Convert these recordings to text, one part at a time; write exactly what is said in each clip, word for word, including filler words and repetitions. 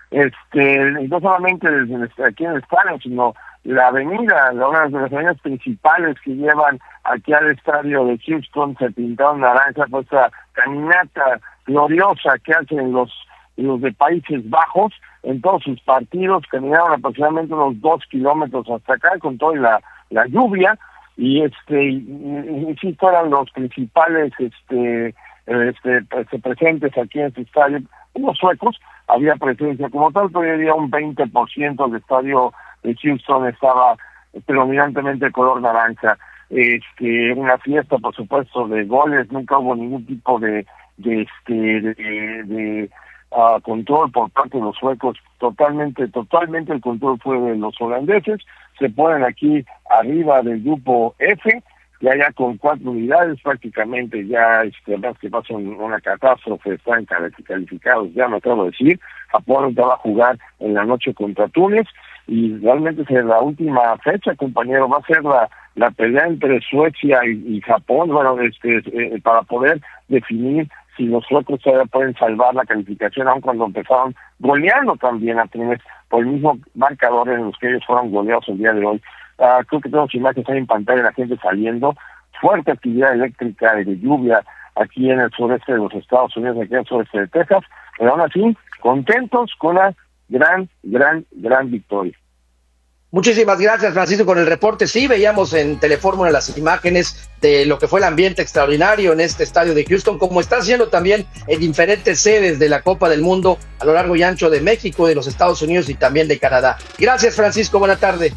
este, no solamente desde aquí en el estadio, sino la avenida, una de las avenidas principales que llevan aquí al estadio de Houston, se pintaron naranja, pues esa caminata gloriosa que hacen los, los de Países Bajos en todos sus partidos, caminaron aproximadamente unos dos kilómetros hasta acá con toda la, la lluvia, y este, insisto, eran los principales este, este, este presentes aquí en este estadio, unos suecos, había presencia como tal, pero había un veinte por ciento del estadio de Houston estaba predominantemente de color naranja. Este, una fiesta, por supuesto, de goles, nunca hubo ningún tipo de de este de, de uh, control por parte de los suecos, totalmente, totalmente el control fue de los holandeses. Se ponen aquí arriba del grupo F, ya ya con cuatro unidades, prácticamente ya, este, más que pasa una catástrofe, están calificados, ya me acabo de decir. Japón va a jugar en la noche contra Túnez, y realmente es la última fecha, compañero, va a ser la, la pelea entre Suecia y, y Japón, bueno, este, eh, para poder definir si los suecos todavía pueden salvar la calificación, aun cuando empezaron goleando también a Túnez por el mismo marcador en los que ellos fueron goleados el día de hoy. Uh, creo que tenemos imágenes ahí en pantalla, la gente saliendo, fuerte actividad eléctrica y de lluvia aquí en el sureste de los Estados Unidos, aquí en el sureste de Texas, pero aún así, contentos con la gran, gran, gran victoria. Muchísimas gracias, Francisco, con el reporte. Sí, veíamos en Telefórmula las imágenes de lo que fue el ambiente extraordinario en este estadio de Houston, como está haciendo también en diferentes sedes de la Copa del Mundo a lo largo y ancho de México, de los Estados Unidos y también de Canadá. Gracias, Francisco, buena tarde.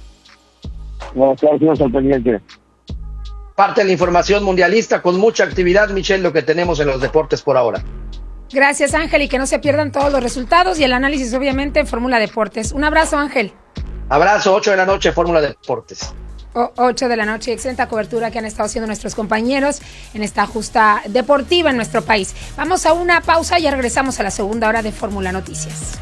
Buenas tardes, al pendiente. Parte de la información mundialista con mucha actividad, Michelle, lo que tenemos en los deportes por ahora. Gracias, Ángel, y que no se pierdan todos los resultados y el análisis, obviamente, en Fórmula Deportes. Un abrazo, Ángel. Abrazo, ocho de la noche, Fórmula Deportes. O, ocho de la noche, excelente cobertura que han estado haciendo nuestros compañeros en esta justa deportiva en nuestro país. Vamos a una pausa y ya regresamos a la segunda hora de Fórmula Noticias.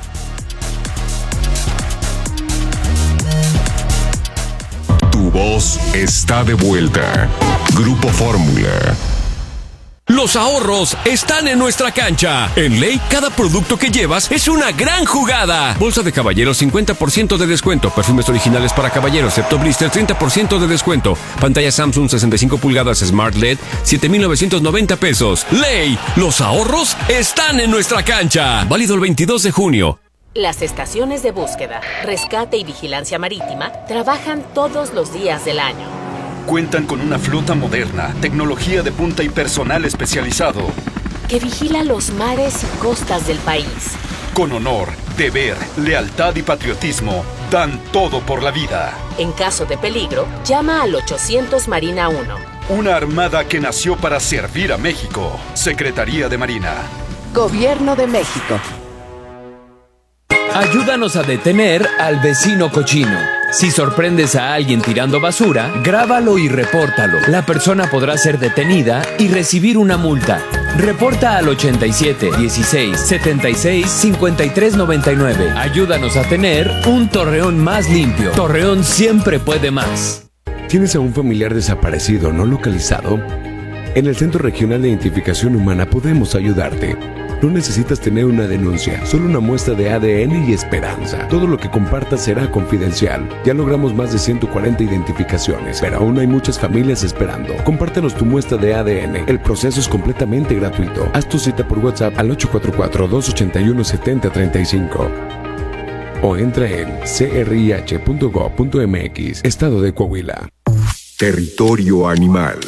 Tu voz está de vuelta. Grupo Fórmula. Los ahorros están en nuestra cancha. En Ley, cada producto que llevas es una gran jugada. Bolsa de caballeros, cincuenta por ciento de descuento. Perfumes originales para caballeros, excepto blister, treinta por ciento de descuento. Pantalla Samsung sesenta y cinco pulgadas Smart L E D, siete mil novecientos noventa pesos. Ley, los ahorros están en nuestra cancha. Válido el veintidós de junio. Las estaciones de búsqueda, rescate y vigilancia marítima trabajan todos los días del año. Cuentan con una flota moderna, tecnología de punta y personal especializado que vigila los mares y costas del país. Con honor, deber, lealtad y patriotismo, dan todo por la vida. En caso de peligro, llama al ochocientos Marina uno. Una armada que nació para servir a México. Secretaría de Marina. Gobierno de México. Ayúdanos a detener al vecino cochino. Si sorprendes a alguien tirando basura, grábalo y repórtalo. La persona podrá ser detenida y recibir una multa. Reporta al ochenta y siete, dieciséis, setenta y seis, cincuenta y tres noventa y nueve. Ayúdanos a tener un Torreón más limpio. Torreón siempre puede más. ¿Tienes a un familiar desaparecido no localizado? En el Centro Regional de Identificación Humana podemos ayudarte. No necesitas tener una denuncia, solo una muestra de A D N y esperanza. Todo lo que compartas será confidencial. Ya logramos más de ciento cuarenta identificaciones, pero aún hay muchas familias esperando. Compártenos tu muestra de A D N. El proceso es completamente gratuito. Haz tu cita por WhatsApp al ocho cuatro cuatro, dos ocho uno, siete cero tres cinco o entra en c r i h punto gov punto m x, Estado de Coahuila. Territorio animal.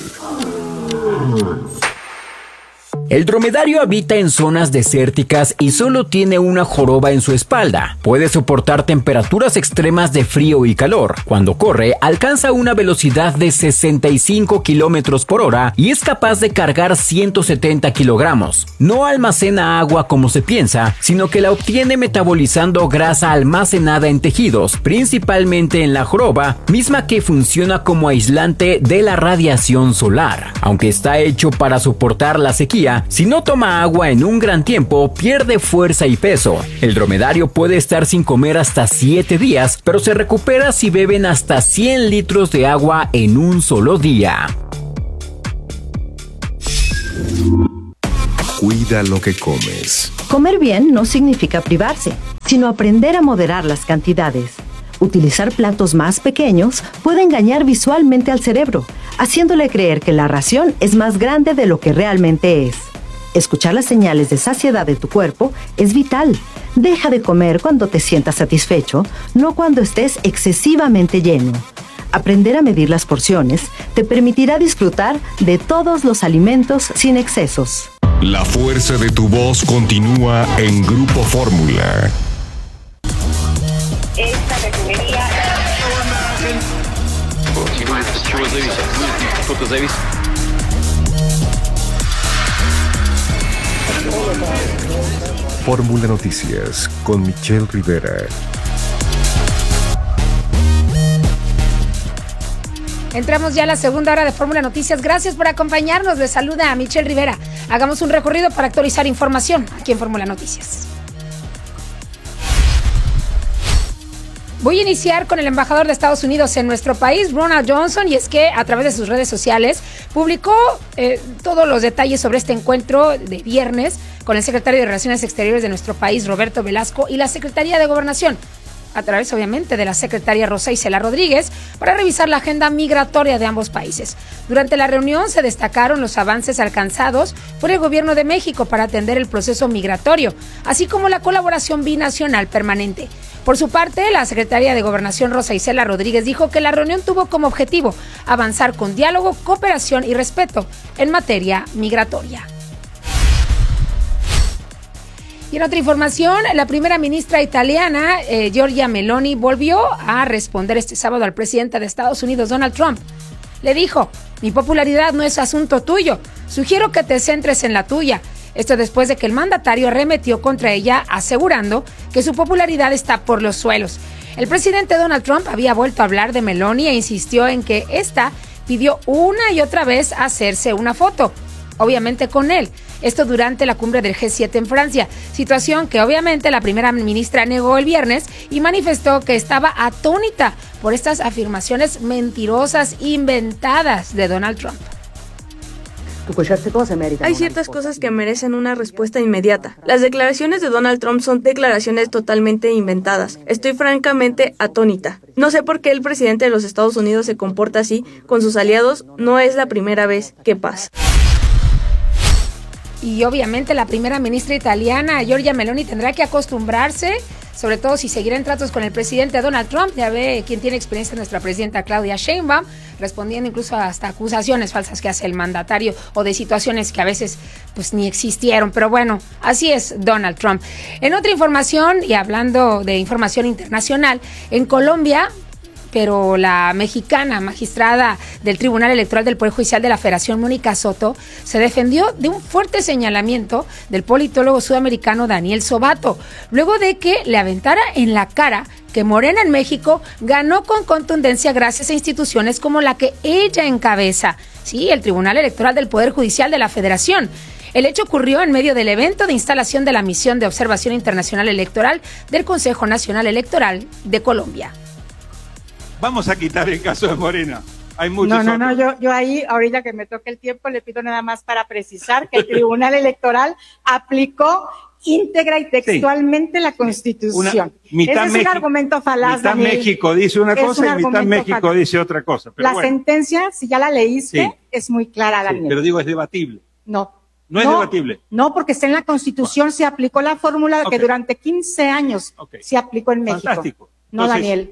El dromedario habita en zonas desérticas y solo tiene una joroba en su espalda. Puede soportar temperaturas extremas de frío y calor. Cuando corre, alcanza una velocidad de sesenta y cinco kilómetros por hora y es capaz de cargar ciento setenta kilogramos. No almacena agua como se piensa, sino que la obtiene metabolizando grasa almacenada en tejidos, principalmente en la joroba, misma que funciona como aislante de la radiación solar. Aunque está hecho para soportar la sequía, si no toma agua en un gran tiempo, pierde fuerza y peso. El dromedario puede estar sin comer hasta siete días, pero se recupera si beben hasta cien litros de agua en un solo día. Cuida lo que comes. Comer bien no significa privarse, sino aprender a moderar las cantidades. Utilizar platos más pequeños puede engañar visualmente al cerebro, haciéndole creer que la ración es más grande de lo que realmente es. Escuchar las señales de saciedad de tu cuerpo es vital. Deja de comer cuando te sientas satisfecho, no cuando estés excesivamente lleno. Aprender a medir las porciones te permitirá disfrutar de todos los alimentos sin excesos. La fuerza de tu voz continúa en Grupo Fórmula. Esta refinería... Fórmula Noticias con Michelle Rivera. Entramos ya a la segunda hora de Fórmula Noticias. Gracias por acompañarnos. Les saluda a Michelle Rivera. Hagamos un recorrido para actualizar información aquí en Fórmula Noticias. Voy a iniciar con el embajador de Estados Unidos en nuestro país, Ronald Johnson, y es que a través de sus redes sociales publicó eh, todos los detalles sobre este encuentro de viernes con el secretario de Relaciones Exteriores de nuestro país, Roberto Velasco, y la Secretaría de Gobernación, a través obviamente de la secretaria Rosa Isela Rodríguez, para revisar la agenda migratoria de ambos países. Durante la reunión se destacaron los avances alcanzados por el gobierno de México para atender el proceso migratorio, así como la colaboración binacional permanente. Por su parte, la secretaria de Gobernación Rosa Isela Rodríguez dijo que la reunión tuvo como objetivo avanzar con diálogo, cooperación y respeto en materia migratoria. Y en otra información, la primera ministra italiana, eh, Giorgia Meloni, volvió a responder este sábado al presidente de Estados Unidos, Donald Trump. Le dijo: mi popularidad no es asunto tuyo, sugiero que te centres en la tuya. Esto después de que el mandatario arremetió contra ella, asegurando que su popularidad está por los suelos. El presidente Donald Trump había vuelto a hablar de Meloni e insistió en que ésta pidió una y otra vez hacerse una foto, obviamente con él. Esto durante la cumbre del G siete en Francia, situación que obviamente la primera ministra negó el viernes y manifestó que estaba atónita por estas afirmaciones mentirosas inventadas de Donald Trump. Hay ciertas cosas que merecen una respuesta inmediata. Las declaraciones de Donald Trump son declaraciones totalmente inventadas. Estoy francamente atónita. No sé por qué el presidente de los Estados Unidos se comporta así con sus aliados. No es la primera vez que pasa. Y obviamente la primera ministra italiana, Giorgia Meloni, tendrá que acostumbrarse, sobre todo si seguirá en tratos con el presidente Donald Trump. Ya ve quién tiene experiencia, nuestra presidenta Claudia Sheinbaum, respondiendo incluso hasta acusaciones falsas que hace el mandatario o de situaciones que a veces pues ni existieron. Pero bueno, así es Donald Trump. En otra información, y hablando de información internacional, en Colombia, pero la mexicana magistrada del Tribunal Electoral del Poder Judicial de la Federación, Mónica Soto, se defendió de un fuerte señalamiento del politólogo sudamericano Daniel Sobato, luego de que le aventara en la cara que Morena en México ganó con contundencia gracias a instituciones como la que ella encabeza, sí, el Tribunal Electoral del Poder Judicial de la Federación. El hecho ocurrió en medio del evento de instalación de la Misión de Observación Internacional Electoral del Consejo Nacional Electoral de Colombia. Vamos a quitar el caso de Morena. Hay muchos No, no, otros. no, yo, yo ahí, ahorita que me toque el tiempo, le pido nada más para precisar que el Tribunal Electoral aplicó íntegra y textualmente sí. la Constitución. Una, mitad Ese es México, un argumento falaz, mitad Daniel. México dice una Es cosa un y mitad México falaz. dice otra cosa. Pero la bueno. sentencia, si ya la leíste, Sí. es muy clara, Daniel. Sí, pero digo, es debatible. No. No es debatible. No, porque está en la Constitución, se aplicó la fórmula Okay. que durante quince años Okay. se aplicó en México. Fantástico. No, Entonces, Daniel.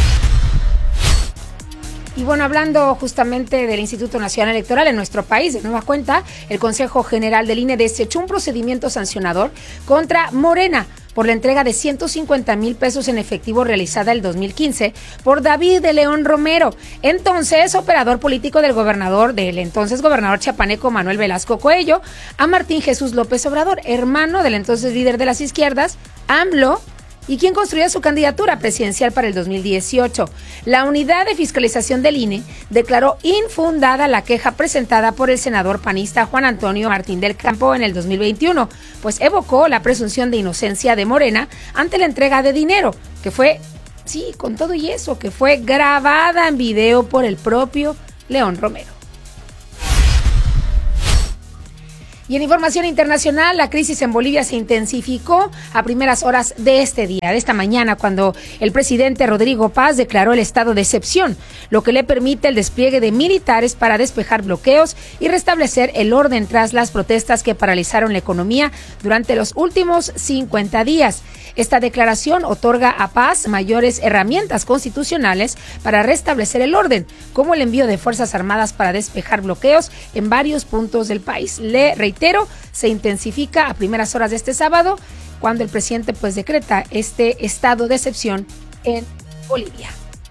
Y bueno, hablando justamente del Instituto Nacional Electoral en nuestro país, de nueva cuenta, el Consejo General del I N E desechó un procedimiento sancionador contra Morena por la entrega de ciento cincuenta mil pesos en efectivo realizada el dos mil quince por David de León Romero, entonces operador político del gobernador, del entonces gobernador chiapaneco Manuel Velasco Coello, a Martín Jesús López Obrador, hermano del entonces líder de las izquierdas, AMLO, y quien construía su candidatura presidencial para el dos mil dieciocho. La unidad de fiscalización del I N E declaró infundada la queja presentada por el senador panista Juan Antonio Martín del Campo en el dos mil veintiuno, pues evocó la presunción de inocencia de Morena ante la entrega de dinero, que fue, sí, con todo y eso, que fue grabada en video por el propio León Romero. Y en información internacional, la crisis en Bolivia se intensificó a primeras horas de este día, de esta mañana, cuando el presidente Rodrigo Paz declaró el estado de excepción, lo que le permite el despliegue de militares para despejar bloqueos y restablecer el orden tras las protestas que paralizaron la economía durante los últimos cincuenta días. Esta declaración otorga a Paz mayores herramientas constitucionales para restablecer el orden, como el envío de Fuerzas Armadas para despejar bloqueos en varios puntos del país. Le reitero, se intensifica a primeras horas de este sábado, cuando el presidente pues decreta este estado de excepción en Bolivia.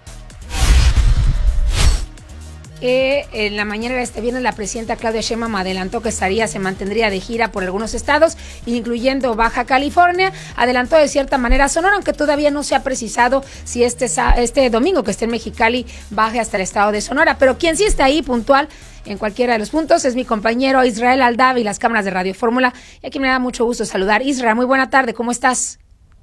Eh, en la mañana de este viernes, la presidenta Claudia Sheinbaum adelantó que estaría, se mantendría de gira por algunos estados, incluyendo Baja California. Adelantó de cierta manera Sonora, aunque todavía no se ha precisado si este, este domingo que esté en Mexicali baje hasta el estado de Sonora. Pero quien sí está ahí puntual en cualquiera de los puntos es mi compañero Israel Aldave y las cámaras de Radio Fórmula. Y aquí me da mucho gusto saludar. Israel, muy buena tarde, ¿cómo estás?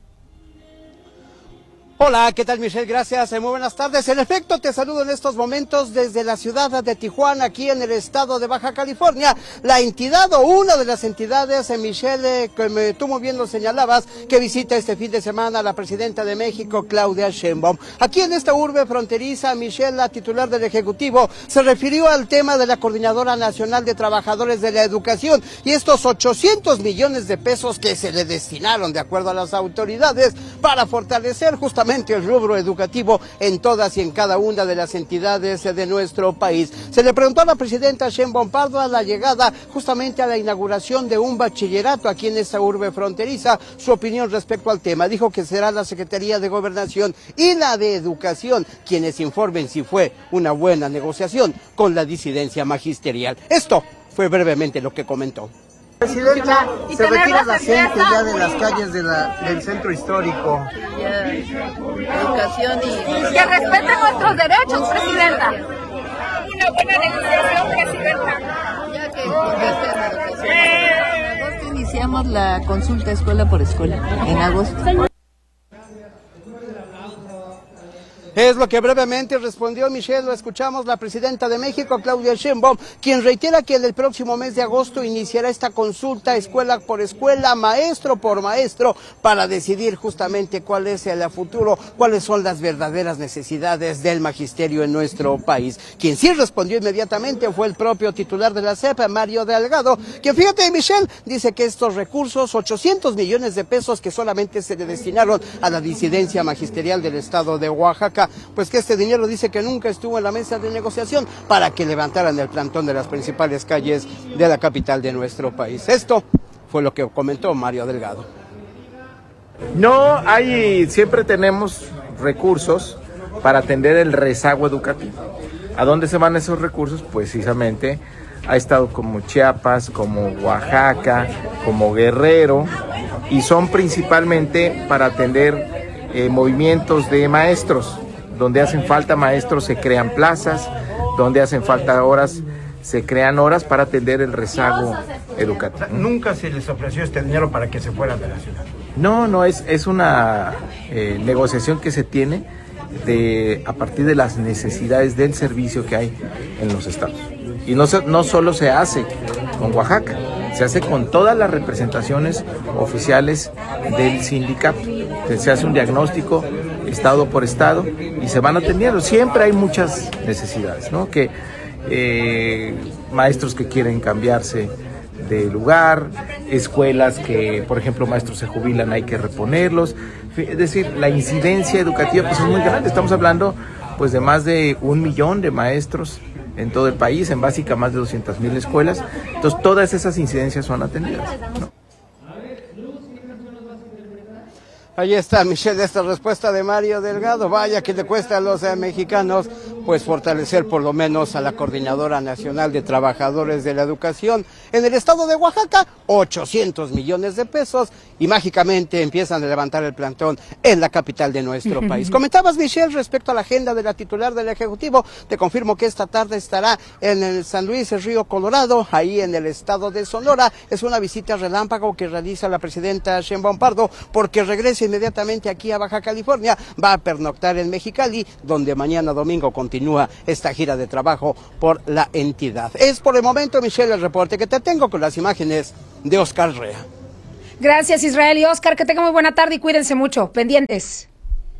Hola, ¿qué tal, Michelle? Gracias, muy buenas tardes. En efecto, te saludo en estos momentos desde la ciudad de Tijuana, aquí en el estado de Baja California. La entidad o una de las entidades, Michelle, que tú muy bien lo señalabas, que visita este fin de semana a la presidenta de México, Claudia Sheinbaum. Aquí en esta urbe fronteriza, Michelle, la titular del Ejecutivo, se refirió al tema de la Coordinadora Nacional de Trabajadores de la Educación y estos ochocientos millones de pesos que se le destinaron, de acuerdo a las autoridades, para fortalecer justamente el rubro educativo en todas y en cada una de las entidades de nuestro país. Se le preguntó a la presidenta Sheinbaum Pardo a la llegada justamente a la inauguración de un bachillerato aquí en esta urbe fronteriza su opinión respecto al tema. Dijo que será la Secretaría de Gobernación y la de Educación quienes informen si fue una buena negociación con la disidencia magisterial. Esto fue brevemente lo que comentó. Presidenta, se retira la gente ya de las calles de la, del centro histórico. Ya, educación y... Que respete nuestros derechos, Presidenta. Una buena negociación, Presidenta. Ya que convierte en educación. En agosto iniciamos la consulta escuela por escuela, en agosto. Es lo que brevemente respondió Michelle, lo escuchamos, la presidenta de México, Claudia Sheinbaum, quien reitera que en el próximo mes de agosto iniciará esta consulta escuela por escuela, maestro por maestro, para decidir justamente cuál es el futuro, cuáles son las verdaderas necesidades del magisterio en nuestro país. Quien sí respondió inmediatamente fue el propio titular de la S E P, Mario Delgado, que fíjate, Michelle, dice que estos recursos, ochocientos millones de pesos que solamente se le destinaron a la disidencia magisterial del estado de Oaxaca, pues que este dinero dice que nunca estuvo en la mesa de negociación para que levantaran el plantón de las principales calles de la capital de nuestro país. Esto fue lo que comentó Mario Delgado. No hay, siempre tenemos recursos para atender el rezago educativo. ¿A dónde se van esos recursos? Pues precisamente a estados como Chiapas, como Oaxaca, como Guerrero, y son principalmente para atender eh, movimientos de maestros. Donde hacen falta maestros se crean plazas, donde hacen falta horas se crean horas para atender el rezago educativo. ¿Nunca se les ofreció este dinero para que se fueran de la ciudad? No, no, es, es una eh, negociación que se tiene de, a partir de las necesidades del servicio que hay en los estados. Y no, no solo se hace con Oaxaca, se hace con todas las representaciones oficiales del sindicato. Se hace un diagnóstico estado por estado y se van atendiendo. Siempre hay muchas necesidades, ¿no? Que eh, maestros que quieren cambiarse de lugar, escuelas que, por ejemplo, maestros se jubilan, hay que reponerlos. Es decir, la incidencia educativa pues es muy grande. Estamos hablando pues de más de un millón de maestros en todo el país, en básica más de doscientas mil escuelas. Entonces todas esas incidencias son atendidas, ¿no? Ahí está, Michelle, esta respuesta de Mario Delgado. Vaya que le cuesta a los eh, mexicanos pues fortalecer por lo menos a la Coordinadora Nacional de Trabajadores de la Educación. En el estado de Oaxaca, ochocientos millones de pesos y mágicamente empiezan a levantar el plantón en la capital de nuestro país. Comentabas, Michelle, respecto a la agenda de la titular del Ejecutivo. Te confirmo que esta tarde estará en el San Luis, el Río Colorado, ahí en el estado de Sonora. Es una visita relámpago que realiza la presidenta Sheinbaum Pardo porque regresa inmediatamente aquí a Baja California. Va a pernoctar en Mexicali, donde mañana domingo continúa continúa esta gira de trabajo por la entidad. Es por el momento, Michelle, el reporte que te tengo con las imágenes de Oscar Rea. Gracias, Israel y Oscar, que tengan muy buena tarde y cuídense mucho, pendientes.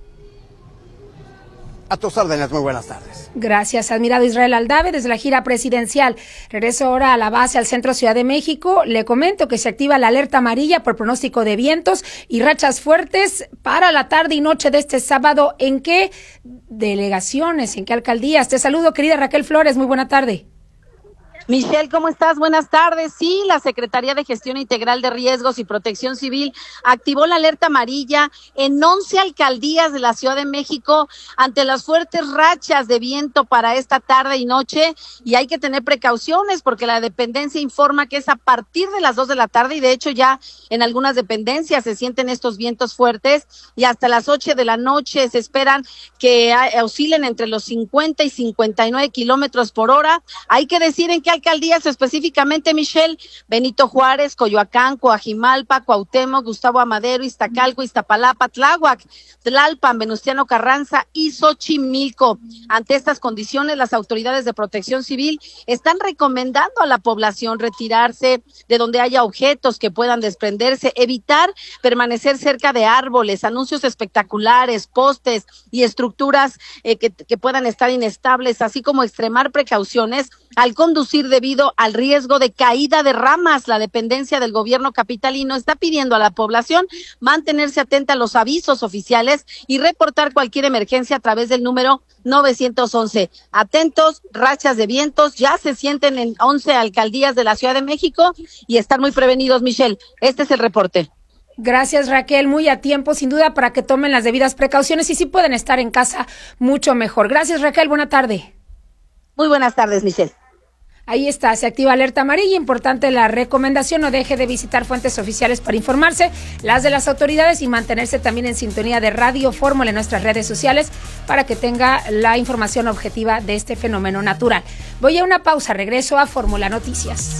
A tus órdenes, muy buenas tardes. Gracias, admirado Israel Aldave, desde la gira presidencial. Regreso ahora a la base al centro Ciudad de México. Le comento que se activa la alerta amarilla por pronóstico de vientos y rachas fuertes para la tarde y noche de este sábado. ¿En qué delegaciones, en qué alcaldías? Te saludo, querida Raquel Flores, muy buena tarde. Michelle, ¿cómo estás? Buenas tardes. Sí, la Secretaría de Gestión Integral de Riesgos y Protección Civil activó la alerta amarilla en once alcaldías de la Ciudad de México ante las fuertes rachas de viento para esta tarde y noche, y hay que tener precauciones porque la dependencia informa que es a partir de las dos de la tarde, y de hecho ya en algunas dependencias se sienten estos vientos fuertes, y hasta las ocho de la noche se esperan que oscilen entre los cincuenta y cincuenta y nueve kilómetros por hora. Hay que decir en qué alcaldías específicamente, Michelle: Benito Juárez, Coyoacán, Coajimalpa, Cuauhtémoc, Gustavo Amadero, Iztacalco, Iztapalapa, Tláhuac, Tlalpan, Venustiano Carranza y Xochimilco. Ante estas condiciones, las autoridades de Protección Civil están recomendando a la población retirarse de donde haya objetos que puedan desprenderse, evitar permanecer cerca de árboles, anuncios espectaculares, postes y estructuras eh, que, que puedan estar inestables, así como extremar precauciones al conducir debido al riesgo de caída de ramas. La dependencia del gobierno capitalino está pidiendo a la población mantenerse atenta a los avisos oficiales y reportar cualquier emergencia a través del número novecientos once. Atentos, rachas de vientos ya se sienten en once alcaldías de la Ciudad de México y están muy prevenidos, Michelle. Este es el reporte. Gracias, Raquel, muy a tiempo, sin duda, para que tomen las debidas precauciones y si pueden estar en casa, mucho mejor. Gracias, Raquel, buena tarde. Muy buenas tardes, Michelle. Ahí está, se activa alerta amarilla. Importante la recomendación: no deje de visitar fuentes oficiales para informarse, las de las autoridades, y mantenerse también en sintonía de Radio Fórmula en nuestras redes sociales para que tenga la información objetiva de este fenómeno natural. Voy a una pausa, regreso a Fórmula Noticias.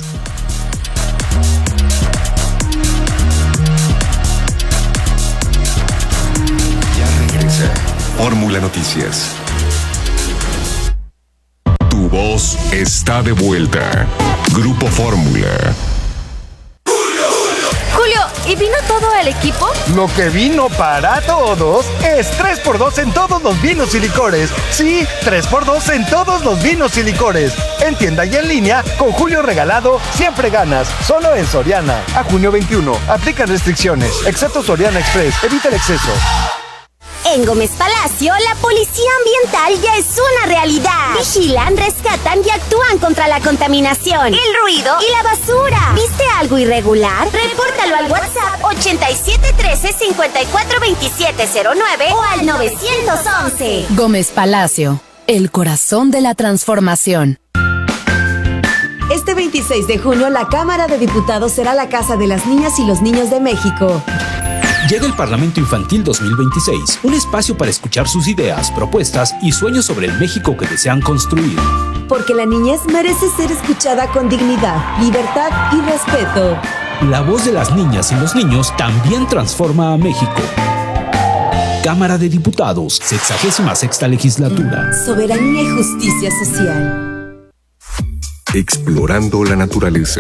Ya regresa Fórmula Noticias. Tu voz está de vuelta. Grupo Fórmula. Julio, ¿y vino todo el equipo? Lo que vino para todos es tres por dos en todos los vinos y licores. Sí, tres por dos en todos los vinos y licores. En tienda y en línea, con Julio regalado, siempre ganas. Solo en Soriana. A junio veintiuno. Aplican restricciones. Excepto Soriana Express. Evita el exceso. En Gómez Palacio, la policía ambiental ya es una realidad. Vigilan, rescatan y actúan contra la contaminación, el ruido y la basura. ¿Viste algo irregular? Repórtalo al WhatsApp ochenta y siete trece cincuenta y cuatro veintisiete cero nueve o al novecientos once. Gómez Palacio, el corazón de la transformación. Este veintiséis de junio, la Cámara de Diputados será la casa de las niñas y los niños de México. Llega el Parlamento Infantil dos mil veintiséis, un espacio para escuchar sus ideas, propuestas y sueños sobre el México que desean construir. Porque la niñez merece ser escuchada con dignidad, libertad y respeto. La voz de las niñas y los niños también transforma a México. Cámara de Diputados, sexagésima sexta legislatura. Soberanía y justicia social. Explorando la naturaleza.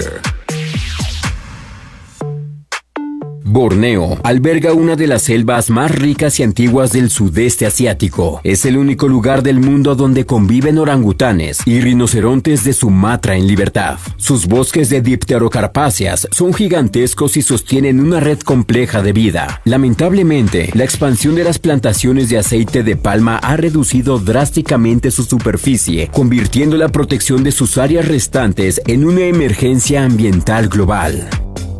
Borneo alberga una de las selvas más ricas y antiguas del sudeste asiático. Es el único lugar del mundo donde conviven orangutanes y rinocerontes de Sumatra en libertad. Sus bosques de dipterocarpáceas son gigantescos y sostienen una red compleja de vida. Lamentablemente, la expansión de las plantaciones de aceite de palma ha reducido drásticamente su superficie, convirtiendo la protección de sus áreas restantes en una emergencia ambiental global.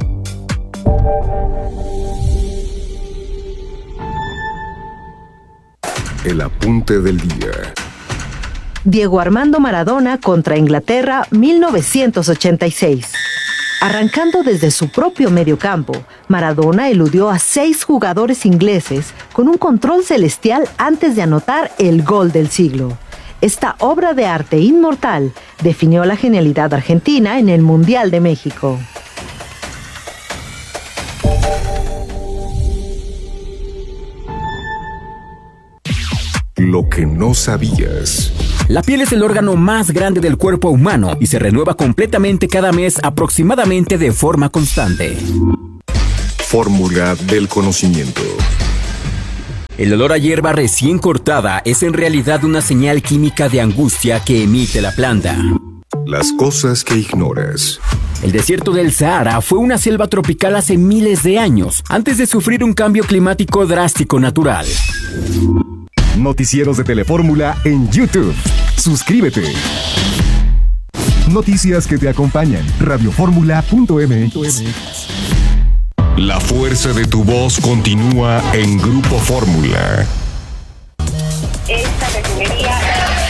El apunte del día. Diego Armando Maradona contra Inglaterra, mil novecientos ochenta y seis. Arrancando desde su propio mediocampo, Maradona eludió a seis jugadores ingleses con un control celestial antes de anotar el gol del siglo. Esta obra de arte inmortal definió la genialidad argentina en el Mundial de México. Lo que no sabías. La piel es el órgano más grande del cuerpo humano y se renueva completamente cada mes aproximadamente de forma constante. Fórmula del conocimiento. El olor a hierba recién cortada es en realidad una señal química de angustia que emite la planta. Las cosas que ignoras. El desierto del Sahara fue una selva tropical hace miles de años, antes de sufrir un cambio climático drástico natural. Noticieros de Telefórmula en YouTube. Suscríbete. Noticias que te acompañan. radioformula punto m x. La fuerza de tu voz continúa en Grupo Fórmula. Esta refinería...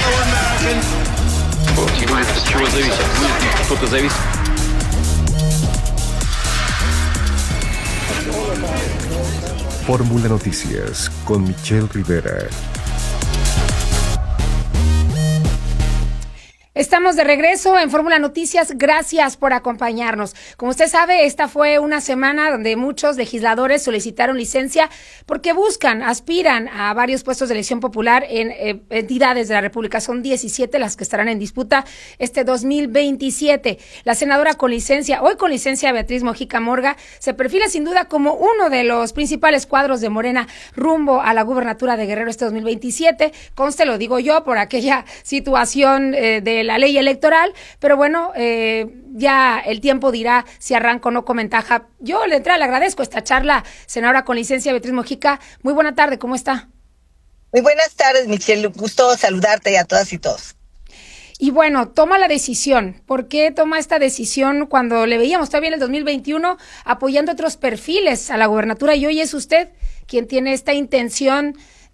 Fórmula Noticias con Michelle Rivera. Estamos de regreso en Fórmula Noticias. Gracias por acompañarnos. Como usted sabe, esta fue una semana donde muchos legisladores solicitaron licencia porque buscan, aspiran a varios puestos de elección popular en eh, entidades de la República. Son diecisiete las que estarán en disputa este dos mil veintisiete. La senadora con licencia, hoy con licencia Beatriz Mojica Morga, se perfila sin duda como uno de los principales cuadros de Morena rumbo a la gubernatura de Guerrero este dos mil veintisiete. Conste, lo digo yo, por aquella situación eh, de la ley electoral, pero bueno, eh, ya el tiempo dirá si arranca o no con ventaja. Yo de entrada le agradezco esta charla, senadora con licencia Beatriz Mojica. Muy buena tarde, ¿cómo está? Muy buenas tardes, Michelle, gusto saludarte y a todas y todos. Y bueno, toma la decisión. ¿Por qué toma esta decisión cuando le veíamos todavía en el dos mil veintiuno apoyando otros perfiles a la gubernatura y hoy es usted quien tiene esta intención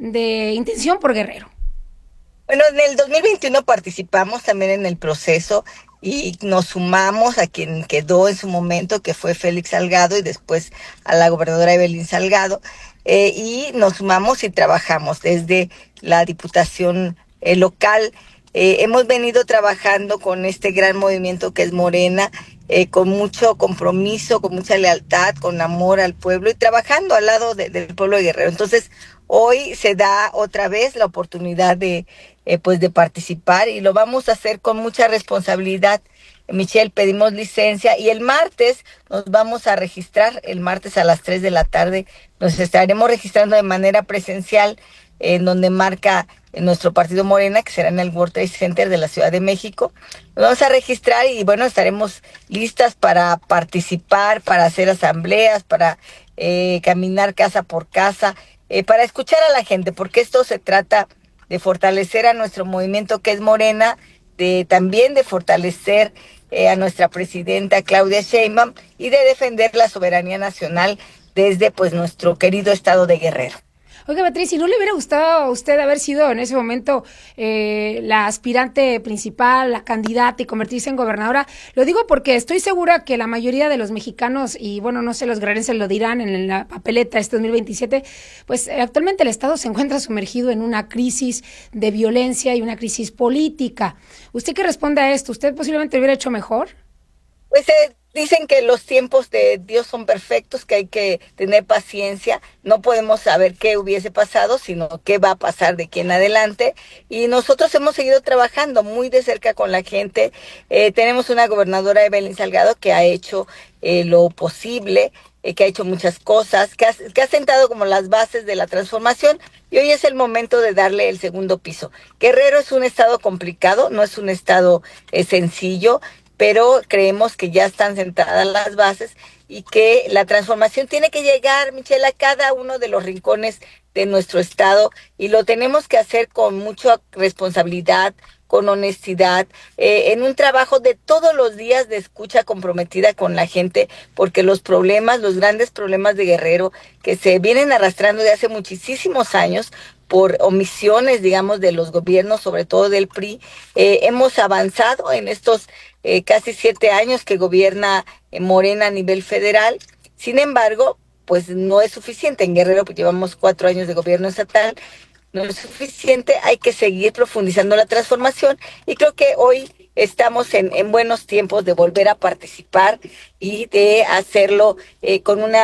de intención por Guerrero? Bueno, en el dos mil veintiuno participamos también en el proceso y nos sumamos a quien quedó en su momento, que fue Félix Salgado, y después a la gobernadora Evelyn Salgado, eh, y nos sumamos y trabajamos desde la diputación eh, local. Eh, hemos venido trabajando con este gran movimiento que es Morena, eh, con mucho compromiso, con mucha lealtad, con amor al pueblo y trabajando al lado de, del pueblo de Guerrero. Entonces, hoy se da otra vez la oportunidad de Eh, pues de participar y lo vamos a hacer con mucha responsabilidad. Michelle, pedimos licencia y el martes nos vamos a registrar, el martes a las tres de la tarde nos estaremos registrando de manera presencial en donde marca nuestro partido Morena, que será en el World Trade Center de la Ciudad de México. Nos vamos a registrar y bueno, estaremos listas para participar, para hacer asambleas, para eh, caminar casa por casa, eh, para escuchar a la gente, porque esto se trata de fortalecer a nuestro movimiento que es Morena, de también de fortalecer eh, a nuestra presidenta Claudia Sheinbaum y de defender la soberanía nacional desde pues nuestro querido estado de Guerrero. Oiga, Beatriz, ¿y no le hubiera gustado a usted haber sido en ese momento eh, la aspirante principal, la candidata y convertirse en gobernadora? Lo digo porque estoy segura que la mayoría de los mexicanos, y bueno, no sé, los guerrerenses lo dirán en la papeleta este dos mil veintisiete, pues eh, actualmente el Estado se encuentra sumergido en una crisis de violencia y una crisis política. ¿Usted qué responde a esto? ¿Usted posiblemente lo hubiera hecho mejor? Pues eh, dicen que los tiempos de Dios son perfectos, que hay que tener paciencia. No podemos saber qué hubiese pasado, sino qué va a pasar de aquí en adelante. Y nosotros hemos seguido trabajando muy de cerca con la gente. Eh, tenemos una gobernadora, Evelyn Salgado, que ha hecho eh, lo posible, eh, que ha hecho muchas cosas, que ha, que ha sentado como las bases de la transformación. Y hoy es el momento de darle el segundo piso. Guerrero es un estado complicado, no es un estado eh, sencillo, pero creemos que ya están sentadas las bases y que la transformación tiene que llegar, Michelle, a cada uno de los rincones de nuestro estado y lo tenemos que hacer con mucha responsabilidad, con honestidad, eh, en un trabajo de todos los días de escucha comprometida con la gente, porque los problemas, los grandes problemas de Guerrero que se vienen arrastrando de hace muchísimos años por omisiones, digamos, de los gobiernos, sobre todo del P R I, eh, hemos avanzado en estos eh, casi siete años que gobierna eh, Morena a nivel federal. Sin embargo, pues no es suficiente. En Guerrero pues, llevamos cuatro años de gobierno estatal, no es suficiente, hay que seguir profundizando la transformación y creo que hoy estamos en, en buenos tiempos de volver a participar y de hacerlo eh, con una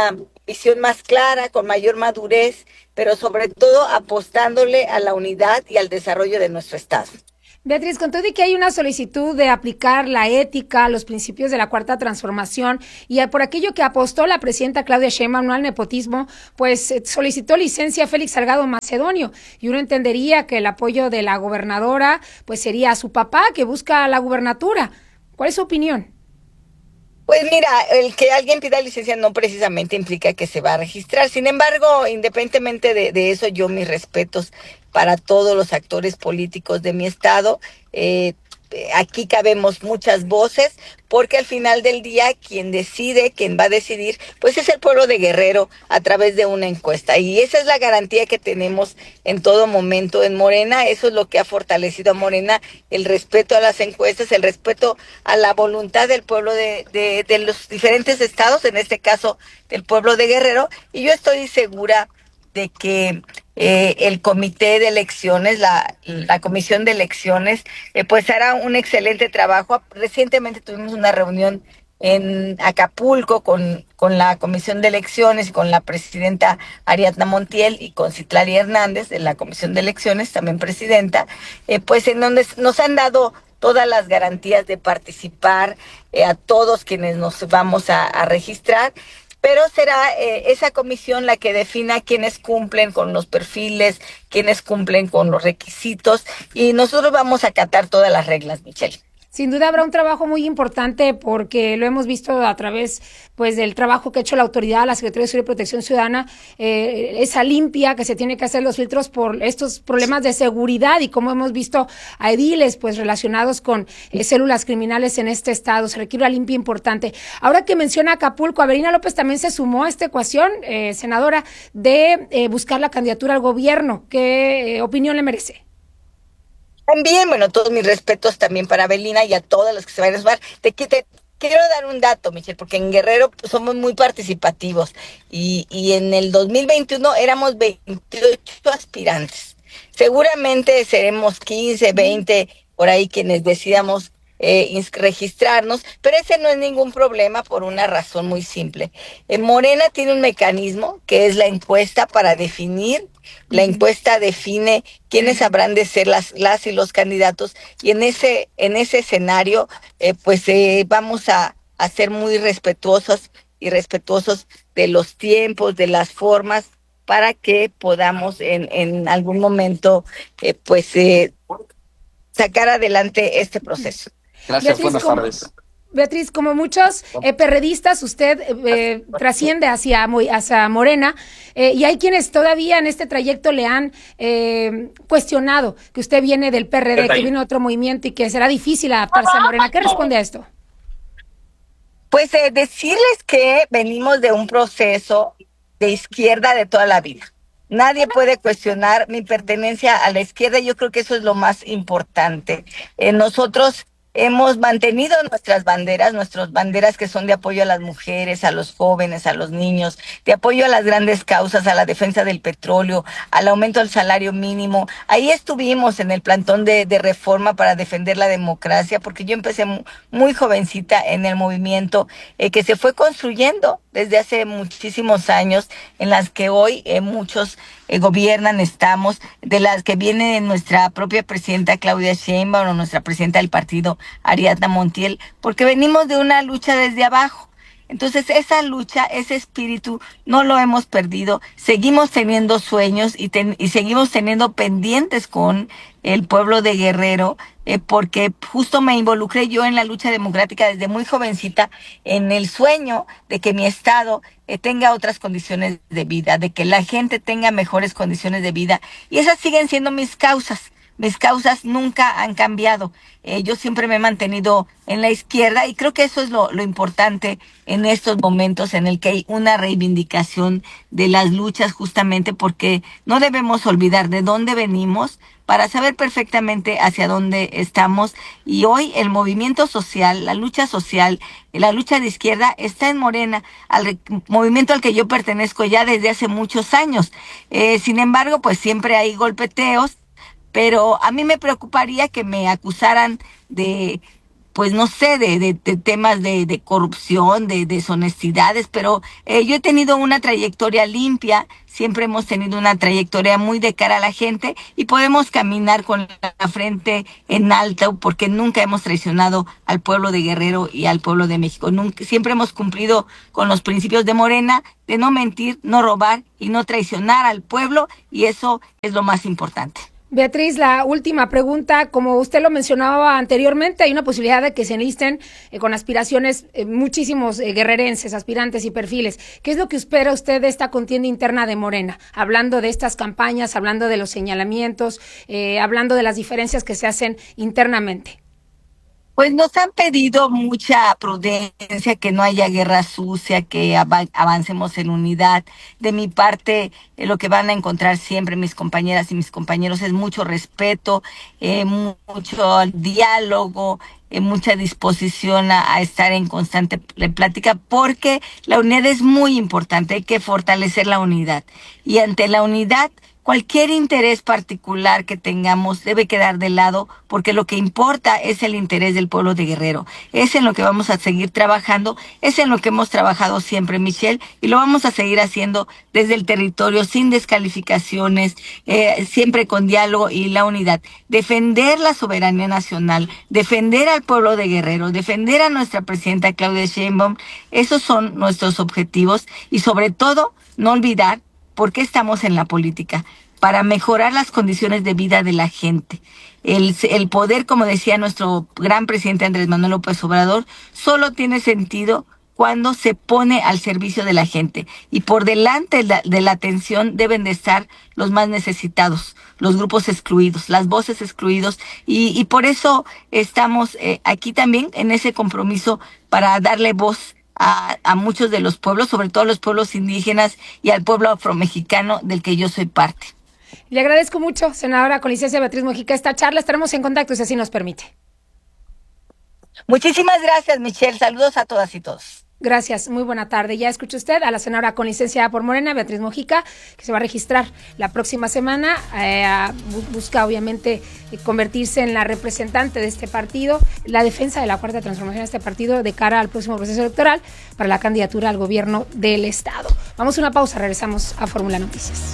visión más clara, con mayor madurez, pero sobre todo apostándole a la unidad y al desarrollo de nuestro Estado. Beatriz, con todo y que hay una solicitud de aplicar la ética, los principios de la Cuarta Transformación y por aquello que apostó la presidenta Claudia Sheinbaum, no al nepotismo, pues solicitó licencia a Félix Salgado Macedonio y uno entendería que el apoyo de la gobernadora pues sería a su papá que busca la gubernatura. ¿Cuál es su opinión? Pues mira, el que alguien pida licencia no precisamente implica que se va a registrar. Sin embargo, independientemente de, de eso, yo mis respetos para todos los actores políticos de mi estado. Eh, aquí cabemos muchas voces, porque al final del día quien decide, quien va a decidir, pues es el pueblo de Guerrero a través de una encuesta. Y esa es la garantía que tenemos en todo momento en Morena. Eso es lo que ha fortalecido a Morena, el respeto a las encuestas, el respeto a la voluntad del pueblo de, de, de los diferentes estados, en este caso del pueblo de Guerrero. Y yo estoy segura de que eh, el comité de elecciones, la, la comisión de elecciones, eh, pues hará un excelente trabajo. Recientemente tuvimos una reunión en Acapulco con, con la comisión de elecciones y con la presidenta Ariadna Montiel y con Citlali Hernández de la comisión de elecciones, también presidenta, eh, pues en donde nos han dado todas las garantías de participar eh, a todos quienes nos vamos a, a registrar. Pero será eh, esa comisión la que defina quiénes cumplen con los perfiles, quiénes cumplen con los requisitos, y nosotros vamos a acatar todas las reglas, Michelle. Sin duda habrá un trabajo muy importante porque lo hemos visto a través pues del trabajo que ha hecho la autoridad, la Secretaría de Seguridad y Protección Ciudadana, eh, esa limpia que se tiene que hacer los filtros por estos problemas de seguridad y como hemos visto a ediles pues relacionados con eh, células criminales en este estado. Se requiere una limpia importante. Ahora que menciona Acapulco, Avelina López también se sumó a esta ecuación, eh, senadora, de eh, buscar la candidatura al gobierno. ¿Qué eh, opinión le merece? También, bueno, todos mis respetos también para Avelina y a todos los que se vayan a sumar. Te, te quiero dar un dato, Michelle, porque en Guerrero somos muy participativos y, y en el dos mil veintiuno éramos veintiocho aspirantes. Seguramente seremos quince, veinte, por ahí quienes decidamos eh, registrarnos, pero ese no es ningún problema por una razón muy simple. En Morena tiene un mecanismo que es la encuesta para definir. La encuesta define quiénes habrán de ser las, las y los candidatos, y en ese, en ese escenario, eh, pues eh, vamos a, a ser muy respetuosos y respetuosos de los tiempos, de las formas, para que podamos en, en algún momento, eh, pues, eh, sacar adelante este proceso. Gracias, Beatriz, buenas como, tardes. Beatriz, como muchos eh, perredistas, usted eh, trasciende hacia, hacia Morena eh, y hay quienes todavía en este trayecto le han eh, cuestionado que usted viene del P R D, que viene de otro movimiento y que será difícil adaptarse a Morena. ¿Qué responde a esto? Pues eh, decirles que venimos de un proceso de izquierda de toda la vida. Nadie puede cuestionar mi pertenencia a la izquierda. Yo creo que eso es lo más importante. Eh, nosotros hemos mantenido nuestras banderas, nuestras banderas que son de apoyo a las mujeres, a los jóvenes, a los niños, de apoyo a las grandes causas, a la defensa del petróleo, al aumento del salario mínimo. Ahí estuvimos en el plantón de, de reforma para defender la democracia, porque yo empecé muy jovencita en el movimiento eh, que se fue construyendo desde hace muchísimos años, en las que hoy eh, muchos eh, gobiernan, estamos, de las que viene nuestra propia presidenta Claudia Sheinbaum o nuestra presidenta del partido Ariadna Montiel, porque venimos de una lucha desde abajo. Entonces esa lucha, ese espíritu, no lo hemos perdido. Seguimos teniendo sueños y, ten, y seguimos teniendo pendientes con el pueblo de Guerrero, eh, porque justo me involucré yo en la lucha democrática desde muy jovencita, en el sueño de que mi estado eh, tenga otras condiciones de vida, de que la gente tenga mejores condiciones de vida. Y esas siguen siendo mis causas. Mis causas nunca han cambiado. Eh, yo siempre me he mantenido en la izquierda y creo que eso es lo, lo importante en estos momentos en el que hay una reivindicación de las luchas, justamente porque no debemos olvidar de dónde venimos para saber perfectamente hacia dónde estamos. Y hoy el movimiento social, la lucha social, la lucha de izquierda está en Morena, al movimiento al que yo pertenezco ya desde hace muchos años. Eh, sin embargo, pues siempre hay golpeteos. Pero a mí me preocuparía que me acusaran de pues no sé, de, de, de temas de, de corrupción, de deshonestidades, pero eh, yo he tenido una trayectoria limpia, siempre hemos tenido una trayectoria muy de cara a la gente y podemos caminar con la frente en alto porque nunca hemos traicionado al pueblo de Guerrero y al pueblo de México. Nunca, siempre hemos cumplido con los principios de Morena, de no mentir, no robar y no traicionar al pueblo, y eso es lo más importante. Beatriz, la última pregunta, como usted lo mencionaba anteriormente, hay una posibilidad de que se enlisten eh, con aspiraciones eh, muchísimos eh, guerrerenses, aspirantes y perfiles. ¿Qué es lo que espera usted de esta contienda interna de Morena? Hablando de estas campañas, hablando de los señalamientos, eh, hablando de las diferencias que se hacen internamente. Pues nos han pedido mucha prudencia, que no haya guerra sucia, que av- avancemos en unidad. De mi parte, eh, lo que van a encontrar siempre mis compañeras y mis compañeros es mucho respeto, eh, mucho diálogo, eh, mucha disposición a, a estar en constante plática, porque la unidad es muy importante, hay que fortalecer la unidad. Y ante la unidad, cualquier interés particular que tengamos debe quedar de lado, porque lo que importa es el interés del pueblo de Guerrero. Es en lo que vamos a seguir trabajando, es en lo que hemos trabajado siempre, Michelle, y lo vamos a seguir haciendo desde el territorio, sin descalificaciones, eh, siempre con diálogo y la unidad. Defender la soberanía nacional, defender al pueblo de Guerrero, defender a nuestra presidenta Claudia Sheinbaum, esos son nuestros objetivos, y sobre todo, no olvidar por qué estamos en la política, para mejorar las condiciones de vida de la gente. El, el poder, como decía nuestro gran presidente Andrés Manuel López Obrador, solo tiene sentido cuando se pone al servicio de la gente. Y por delante de la, de la atención deben de estar los más necesitados, los grupos excluidos, las voces excluidos. Y, y por eso estamos eh, aquí también en ese compromiso para darle voz A, a muchos de los pueblos, sobre todo los pueblos indígenas y al pueblo afromexicano del que yo soy parte. Le agradezco mucho, senadora con licencia Beatriz Mojica, esta charla. Estaremos en contacto si así nos permite. Muchísimas gracias, Michelle. Saludos a todas y todos. Gracias, muy buena tarde. Ya escuchó usted a la senadora con licencia por Morena, Beatriz Mojica, que se va a registrar la próxima semana. Eh, busca, obviamente, convertirse en la representante de este partido, la defensa de la cuarta transformación de este partido de cara al próximo proceso electoral para la candidatura al gobierno del Estado. Vamos a una pausa, regresamos a Fórmula Noticias.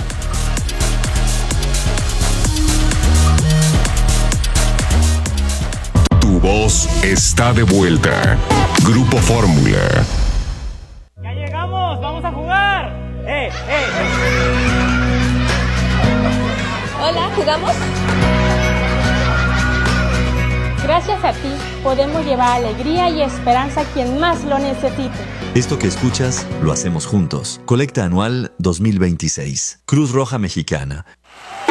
Tu voz está de vuelta. Grupo Fórmula. ¡Ya llegamos! ¡Vamos a jugar! ¡Eh, eh! Hola, ¿jugamos? Gracias a ti podemos llevar alegría y esperanza a quien más lo necesite. Esto que escuchas lo hacemos juntos. Colecta anual dos mil veintiséis. Cruz Roja Mexicana.